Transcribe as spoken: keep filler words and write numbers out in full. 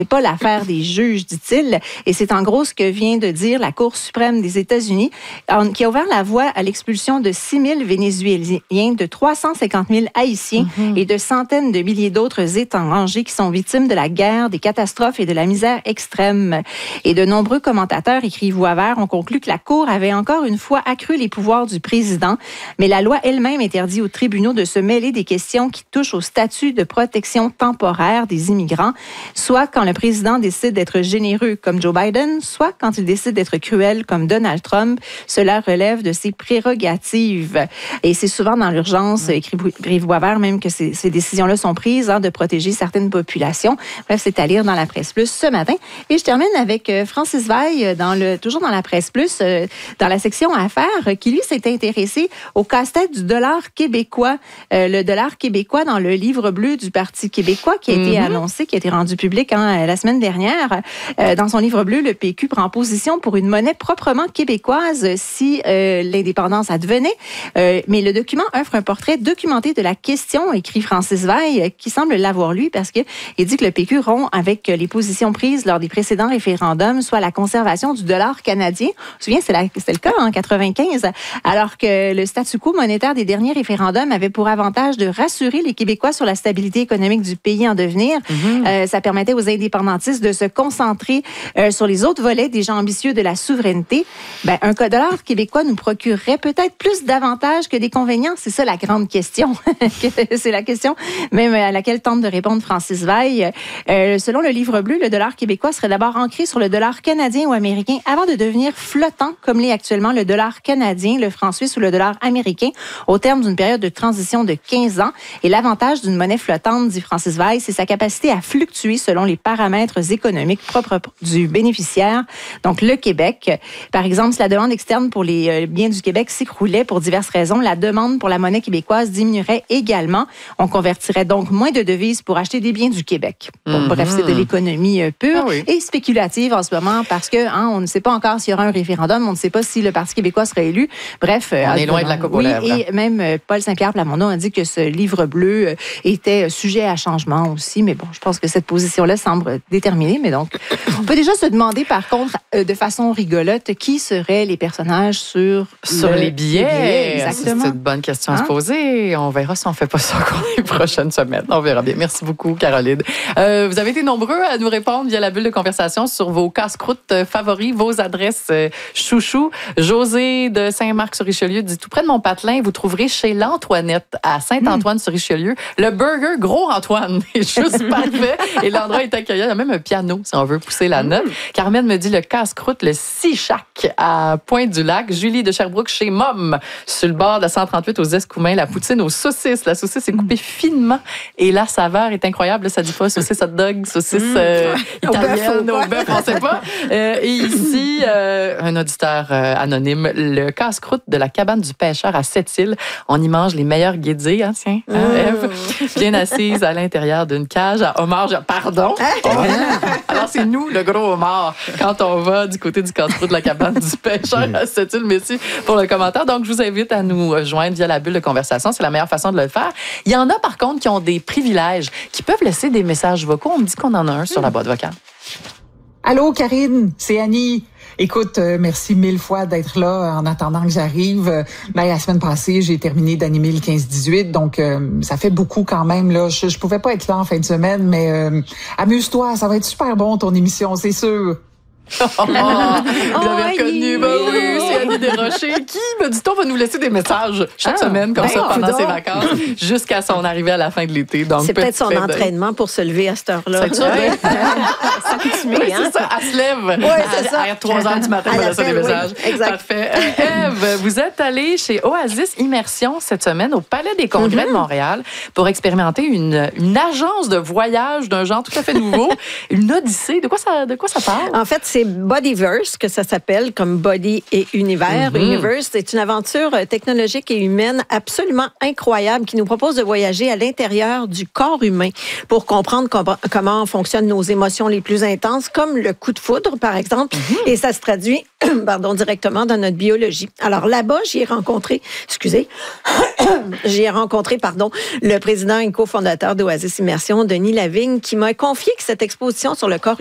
C'est pas l'affaire des juges, dit-il. Et c'est en gros ce que vient de dire la Cour suprême des États-Unis, qui a ouvert la voie à l'expulsion de six mille Vénézuéliens, de trois cent cinquante mille Haïtiens mm-hmm. et de centaines de milliers d'autres étrangers qui sont victimes de la guerre, des catastrophes et de la misère extrême. Et de nombreux commentateurs, écrit Voix vert, ont conclu que la Cour avait encore une fois accru les pouvoirs du président, mais la loi elle-même interdit aux tribunaux de se mêler des questions qui touchent au statut de protection temporaire des immigrants, soit quand le Le président décide d'être généreux comme Joe Biden, soit quand il décide d'être cruel comme Donald Trump. Cela relève de ses prérogatives. Et c'est souvent dans l'urgence, mmh. écrit Brive Boisvert, même que ces, ces décisions-là sont prises, hein, de protéger certaines populations. Bref, c'est à lire dans la Presse Plus ce matin. Et je termine avec Francis Veil, dans le, toujours dans la Presse Plus, euh, dans la section Affaires, qui lui s'est intéressé au casse-tête du dollar québécois. Euh, le dollar québécois dans le livre bleu du Parti québécois qui a été mmh. annoncé, qui a été rendu public, hein, la semaine dernière. Euh, dans son livre bleu, le P Q prend position pour une monnaie proprement québécoise si euh, l'indépendance advenait. Euh, mais le document offre un portrait documenté de la question, écrit Francis Veil, qui semble l'avoir lu parce qu'il dit que le P Q rompt avec les positions prises lors des précédents référendums, soit la conservation du dollar canadien. Je me souviens, c'est, la, c'est le cas en quatre-vingt-quinze, alors que le statu quo monétaire des derniers référendums avait pour avantage de rassurer les Québécois sur la stabilité économique du pays en devenir. Mm-hmm. Euh, ça permettait aux indépendantistes de se concentrer euh, sur les autres volets des gens ambitieux de la souveraineté. Ben, un dollar québécois nous procurerait peut-être plus d'avantages que d'inconvénients. C'est ça la grande question. C'est la question même à laquelle tente de répondre Francis Veil. Euh, selon le livre bleu, le dollar québécois serait d'abord ancré sur le dollar canadien ou américain avant de devenir flottant, comme l'est actuellement le dollar canadien, le franc suisse ou le dollar américain, au terme d'une période de transition de quinze ans. Et l'avantage d'une monnaie flottante, dit Francis Veil, c'est sa capacité à fluctuer selon les paramètres économiques propres du bénéficiaire, donc le Québec. Par exemple, si la demande externe pour les biens du Québec s'écroulait pour diverses raisons, la demande pour la monnaie québécoise diminuerait également. On convertirait donc moins de devises pour acheter des biens du Québec. Bon, mm-hmm. Bref, c'est de l'économie pure ah oui. et spéculative en ce moment parce que hein, on ne sait pas encore s'il y aura un référendum, on ne sait pas si le Parti québécois sera élu. Bref, on est loin de la coupe aux lèvres. Oui, et même Paul Saint-Pierre Plamondon a dit que ce livre bleu était sujet à changement aussi, mais bon, je pense que cette position-là semble déterminée, mais donc, on peut déjà se demander, par contre, euh, de façon rigolote, qui seraient les personnages sur, sur le, les billets. Les billets exactement. C'est une bonne question hein? à se poser. On verra si on ne fait pas ça encore les prochaines semaines. On verra bien. Merci beaucoup, Caroline. Euh, vous avez été nombreux à nous répondre via la bulle de conversation sur vos casse-croûtes favoris, vos adresses euh, chouchou. José de Saint-Marc-sur-Richelieu dit « Tout près de mon patelin, vous trouverez chez l'Antoinette à Saint-Antoine-sur-Richelieu le burger Gros Antoine. C'est juste parfait. Et l'endroit est accueillant. Il y a même un piano, si on veut pousser la note. Mmh. Carmen me dit le casse-croûte, le Six-Chac à Pointe-du-Lac. Julie de Sherbrooke chez Mom, sur le bord de la cent trente-huit aux Escoumins. La poutine aux saucisses. La saucisse est coupée finement et la saveur est incroyable. Ça dit pas saucisse hot dog, saucisse euh, mmh. italienne, au bœuf, on sait pas. Euh, et ici, euh, un auditeur euh, anonyme, le casse-croûte de la cabane du pêcheur à Sept-Îles. On y mange les meilleurs guédis, hein, tiens, hein, mmh. Ève? Bien assise à l'intérieur d'une cage à homard. Pardon? Alors, c'est nous, le gros homard, quand on va du côté du casse-croûte de la cabane du pêcheur à Sept-Îles. Merci pour le commentaire. Donc, je vous invite à nous joindre via la bulle de conversation. C'est la meilleure façon de le faire. Il y en a, par contre, qui ont des privilèges, qui peuvent laisser des messages vocaux. On me dit qu'on en a un sur la boîte vocale. Allô, Karine, c'est Annie. Écoute, euh, merci mille fois d'être là en attendant que j'arrive. Euh, ben, la semaine passée, j'ai terminé d'animer le quinze dix-huit, donc euh, ça fait beaucoup quand même. Là, je, je pouvais pas être là en fin de semaine, mais euh, amuse-toi, ça va être super bon ton émission, c'est sûr. Oh, vous avez reconnu, ben oui, c'est Annie Desrochers qui, me dit-on, va nous laisser des messages chaque ah, semaine, comme ben ça, pendant ses vacances, jusqu'à son arrivée à la fin de l'été. Donc, c'est peut-être son entraînement pour se lever à cette heure-là. C'est ça, ouais. Ça continue, oui, hein? C'est ça, elle se lève oui, c'est à, ça. à trois heures du matin, elle laisse des messages. Oui, exact. Parfait. Euh, Ève, vous êtes allée chez Oasis Immersion cette semaine au Palais des Congrès mm-hmm. de Montréal pour expérimenter une, une agence de voyage d'un genre tout à fait nouveau, une odyssée. De quoi ça, de quoi ça parle? En fait, c'est c'est Bodyverse que ça s'appelle, comme Body et Univers. Mm-hmm. Universe, c'est une aventure technologique et humaine absolument incroyable qui nous propose de voyager à l'intérieur du corps humain pour comprendre com- comment fonctionnent nos émotions les plus intenses, comme le coup de foudre, par exemple. Mm-hmm. Et ça se traduit pardon, directement dans notre biologie. Alors là-bas, j'y ai rencontré, excusez, j'y ai rencontré, pardon, le président et cofondateur d'Oasis Immersion, Denis Lavigne, qui m'a confié que cette exposition sur le corps